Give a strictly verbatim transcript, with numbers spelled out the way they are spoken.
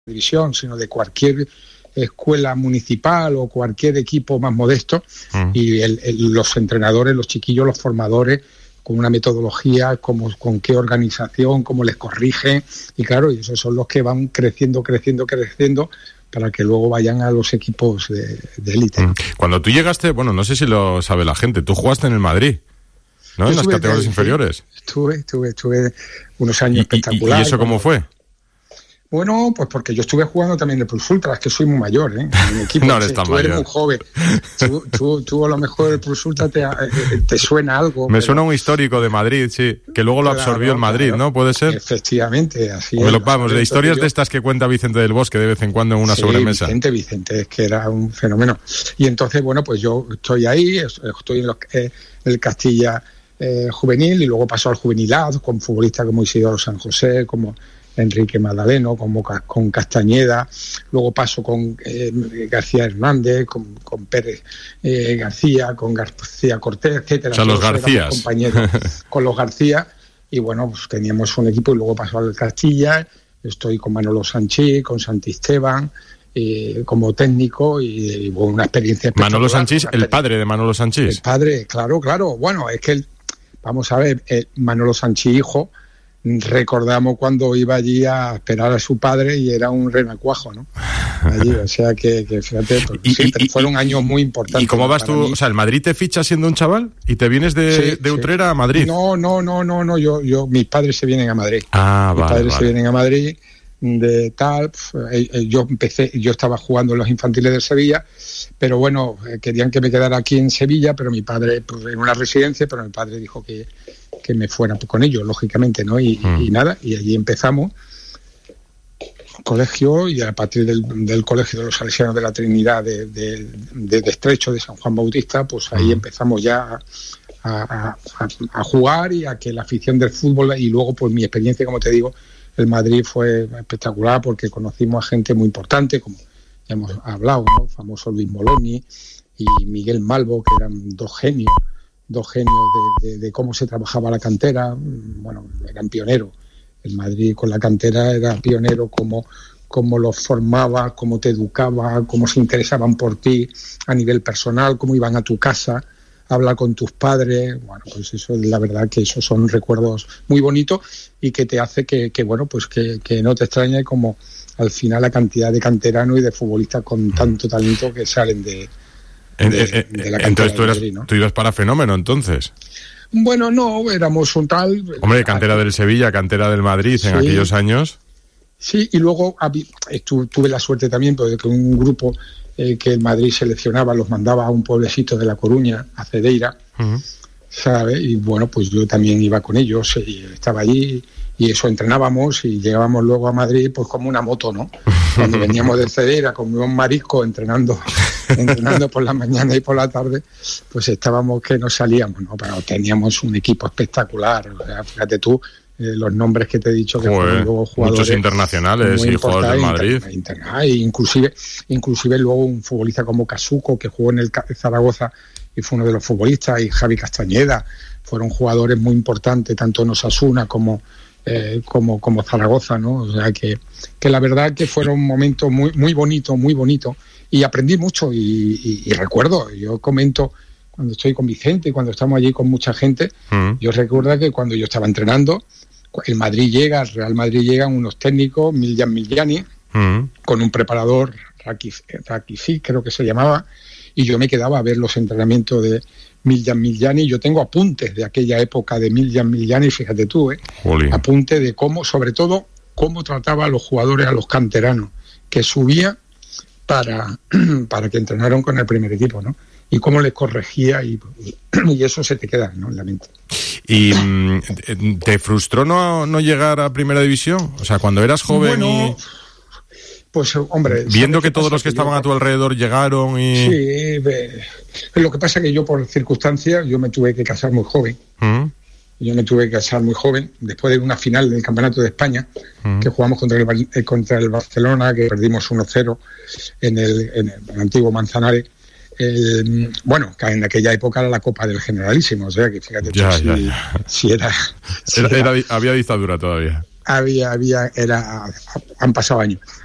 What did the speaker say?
división, sino de cualquier escuela municipal o cualquier equipo más modesto, uh-huh. y el, el, los entrenadores, los chiquillos, los formadores, con una metodología, cómo, con qué organización, cómo les corrigen, y claro, y esos son los que van creciendo, creciendo, creciendo, para que luego vayan a los equipos de, de élite. Cuando tú llegaste, bueno, no sé si lo sabe la gente, tú jugaste en el Madrid, ¿no? Yo en las categorías inferiores. Estuve, estuve, estuve unos años ¿Y, espectaculares. ¿Y, y eso cómo fue? Bueno, pues porque yo estuve jugando también en el Plus Ultra, es que soy muy mayor, ¿eh? En mi equipo, no eres tan tú mayor. Eres muy joven. Tú, tú, tú a lo mejor el Plus Ultra te, te suena algo. Me pero... suena un histórico de Madrid, sí, que luego lo claro, absorbió el Madrid, claro. ¿no? ¿Puede ser? Efectivamente, así es. Lo, vamos, de historias yo... de estas que cuenta Vicente del Bosque de vez en cuando en una sí, sobremesa. Vicente, Vicente, es que era un fenómeno. Y entonces, bueno, pues yo estoy ahí, estoy en los, eh, el Castilla eh, juvenil, y luego paso al juvenil A, con futbolistas como Isidoro San José, como Enrique Magdaleno, como con Castañeda, luego paso con eh, García Hernández, con, con Pérez eh, García, con García Cortés, etcétera. O sea, los Garcías. Compañeros con los García, y bueno, pues teníamos un equipo, y luego paso al Castilla, estoy con Manolo Sanchís, con Santisteban, eh, como técnico, y, y bueno, una experiencia espectacular. Manolo Sanchís, el padre de Manolo Sanchís. El padre, claro, claro. Bueno, es que, el, vamos a ver, el Manolo Sanchís, hijo, recordamos cuando iba allí a esperar a su padre y era un renacuajo, ¿no? Allí, o sea que, que fíjate, pues, y, sí, y, fueron y, años muy importantes. ¿Y cómo vas tú? Mí. O sea, ¿el Madrid te ficha siendo un chaval y te vienes de, sí, de Utrera sí. a Madrid? No, no, no, no, no, yo, yo, mis padres se vienen a Madrid. Ah, mis vale, padres vale. se vienen a Madrid de tal, yo empecé, yo estaba jugando en los infantiles de Sevilla, pero bueno, querían que me quedara aquí en Sevilla, pero mi padre, pues, en una residencia, pero mi padre dijo que que me fuera con ellos, lógicamente, ¿no? Y, mm. y nada, y allí empezamos colegio, y a partir del, del colegio de los Salesianos de la Trinidad de, de, de, de Estrecho, de San Juan Bautista, pues ahí mm. empezamos ya a, a, a, a jugar, y a que la afición del fútbol, y luego pues mi experiencia, como te digo, el Madrid fue espectacular, porque conocimos a gente muy importante, como ya hemos hablado, ¿no? El famoso Luis Moloni y Miguel Malvo, que eran dos genios, dos genios de, de, de cómo se trabajaba la cantera. Bueno, eran pioneros. El Madrid con la cantera era pionero, cómo, cómo los formaba, cómo te educaba, cómo se interesaban por ti a nivel personal, cómo iban a tu casa a hablar con tus padres. Bueno, pues eso, la verdad que esos son recuerdos muy bonitos, y que te hace que, que bueno, pues que, que no te extrañe como al final la cantidad de canteranos y de futbolistas con tanto talento que salen de De, de la entonces tú, eras, Madrid, ¿no? tú ibas para Fenómeno, entonces. Bueno, no, éramos un tal... Hombre, cantera del Sevilla, cantera del Madrid, sí, en aquellos años. Sí, y luego tu, tuve la suerte también, porque que un grupo eh, que el Madrid seleccionaba los mandaba a un pueblecito de La Coruña, a Cedeira, uh-huh. ¿sabes? Y bueno, pues yo también iba con ellos, y estaba allí, y eso, entrenábamos, y llegábamos luego a Madrid pues como una moto, ¿no? Cuando veníamos de Cedeira con un marisco entrenando entrenando por la mañana y por la tarde, pues estábamos que no salíamos, ¿no? Pero teníamos un equipo espectacular. O sea, fíjate tú, eh, los nombres que te he dicho, que Joder, fueron luego jugadores muchos internacionales y jugadores del Madrid. Inter, inter, inter, inclusive, inclusive luego un futbolista como Casuco, que jugó en el Zaragoza y fue uno de los futbolistas, y Javi Castañeda, fueron jugadores muy importantes, tanto en Osasuna como Eh, como, como Zaragoza, ¿no? O sea que, que la verdad que fueron momentos muy, muy bonitos, muy bonitos, y aprendí mucho, y, y, y recuerdo, yo comento cuando estoy con Vicente, cuando estamos allí con mucha gente, mm. yo recuerdo que cuando yo estaba entrenando, el Madrid llega, el Real Madrid llegan unos técnicos, Miljan Miljani, mm. con un preparador, Rakitic, creo que se llamaba, y yo me quedaba a ver los entrenamientos de Miljan Miljani. Yo tengo apuntes de aquella época de Miljan Miljani, fíjate tú, ¿eh? Apuntes de cómo, sobre todo, cómo trataba a los jugadores, a los canteranos, que subía para, para que entrenaran con el primer equipo, ¿no? Y cómo les corregía, y, y eso se te queda, ¿no?, en la mente. ¿Y te frustró no, no llegar a Primera División? O sea, cuando eras joven bueno, y... Pues, hombre... Viendo que todos los que, que estaban yo, a tu alrededor llegaron y... Sí, ve, lo que pasa es que yo, por circunstancias, yo me tuve que casar muy joven. ¿Mm? Yo me tuve que casar muy joven, después de una final del Campeonato de España, ¿Mm? que jugamos contra el, contra el Barcelona, que perdimos uno cero en el, en el antiguo Manzanares. El, bueno, que en aquella época era la Copa del Generalísimo, o sea que fíjate ya, tú, ya, si, ya. si era... Si era, era era... Había dictadura todavía. Había, había, era... Han pasado años.